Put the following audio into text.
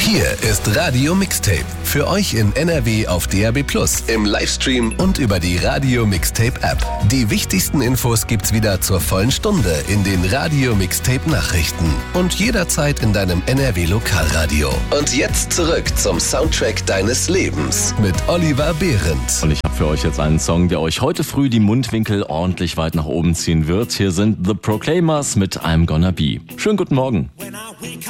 Hier ist Radio Mixtape. Für euch in NRW auf DAB+, im Livestream und über die Radio Mixtape App. Die wichtigsten Infos gibt's wieder zur vollen Stunde in den Radio Mixtape Nachrichten und jederzeit in deinem NRW Lokalradio. Und jetzt zurück zum Soundtrack deines Lebens mit Oliver Behrendt. Und ich habe für euch jetzt einen Song, der euch heute früh die Mundwinkel ordentlich weit nach oben ziehen wird. Hier sind The Proclaimers mit I'm Gonna Be. Schönen guten Morgen.